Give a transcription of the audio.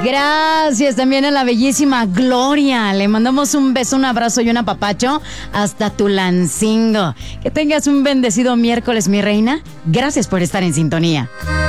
Gracias también a la bellísima Gloria. Le mandamos un beso, un abrazo y un apapacho hasta Tulancingo. Que tengas un bendecido miércoles, mi reina. Gracias por estar en sintonía.